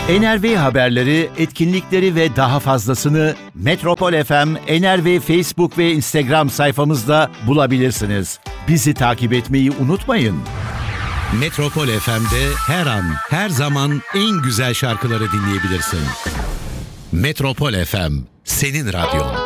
NRV haberleri, etkinlikleri ve daha fazlasını Metropol FM, NRV Facebook ve Instagram sayfamızda bulabilirsiniz. Bizi takip etmeyi unutmayın. Metropol FM'de her an, her zaman en güzel şarkıları dinleyebilirsin. Metropol FM, senin radyon.